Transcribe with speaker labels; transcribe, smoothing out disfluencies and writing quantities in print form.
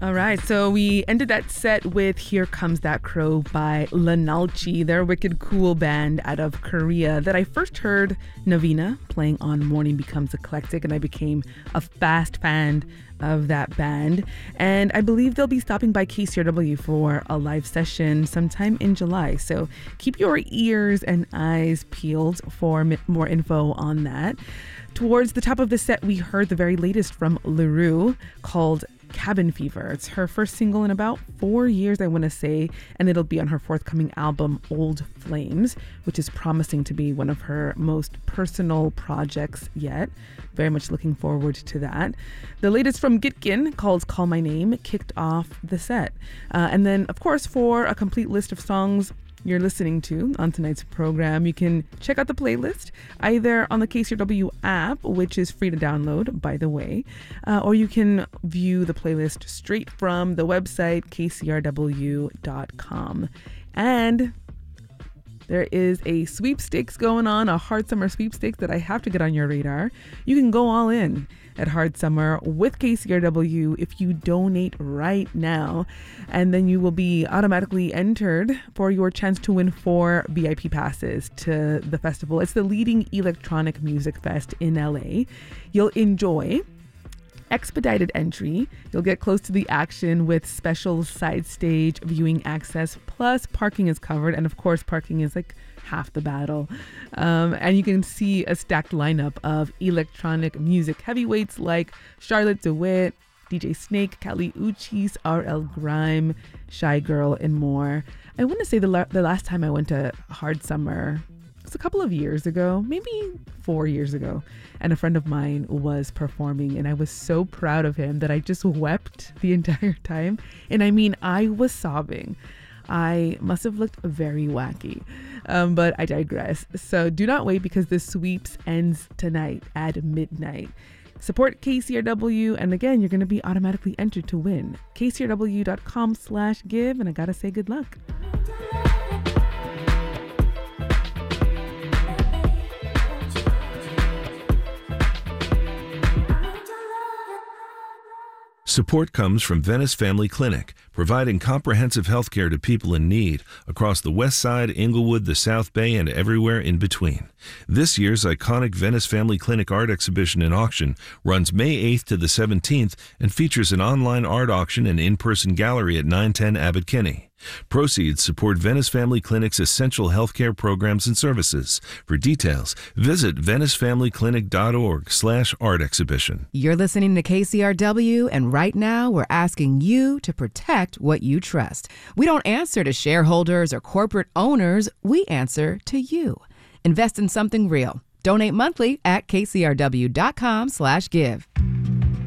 Speaker 1: All right, so we ended that set with Here Comes That Crow by Lanalchi. They're a wicked cool band out of Korea that I first heard Navina playing on Morning Becomes Eclectic, and I became a fast fan of that band. And I believe they'll be stopping by KCRW for a live session sometime in July. So keep your ears and eyes peeled for more info on that. Towards the top of the set, we heard the very latest from LaRue called Cabin Fever. It's her first single in about 4 years, I want to say, and it'll be on her forthcoming album, Old Flames, which is promising to be one of her most personal projects yet. Very much looking forward to that. The latest from Gitkin, called Call My Name, kicked off the set. And then, of course, for a complete list of songs you're listening to on tonight's program, you can check out the playlist either on the KCRW app, which is free to download, by the way, or you can view the playlist straight from the website kcrw.com. And there is a sweepstakes going on, a Hard Summer sweepstakes that I have to get on your radar. You can go all in at Hard Summer with KCRW if you donate right now, and then you will be automatically entered for your chance to win 4 VIP passes to the festival. It's the leading electronic music fest in LA. You'll enjoy expedited entry. You'll get close to the action with special side stage viewing access, plus parking is covered, and of course parking is like half the battle. And you can see a stacked lineup of electronic music heavyweights like Charlotte DeWitt, DJ Snake, Kali Uchis, RL Grime, Shy Girl, and more. I want to say the last time I went to Hard Summer was a couple of years ago, maybe 4 years ago, and a friend of mine was performing, and I was so proud of him that I just wept the entire time. And I mean, I was sobbing. I must have looked very wacky, but I digress. So do not wait, because the sweeps ends tonight at midnight. Support KCRW, and again, you're going to be automatically entered to win. KCRW.com/give, and I gotta say good luck.
Speaker 2: Support comes from Venice Family Clinic, providing comprehensive health care to people in need across the West Side, Inglewood, the South Bay, and everywhere in between. This year's iconic Venice Family Clinic art exhibition and auction runs May 8th to the 17th and features an online art auction and in-person gallery at 910 Abbot Kinney. Proceeds support Venice Family Clinic's essential healthcare programs and services. For details, visit venice.familyclinic.org/art exhibition.
Speaker 3: You're listening to KCRW, and right now we're asking you to protect what you trust. We don't answer to shareholders or corporate owners. We answer to you. Invest in something real. Donate monthly at kcrw.com/give.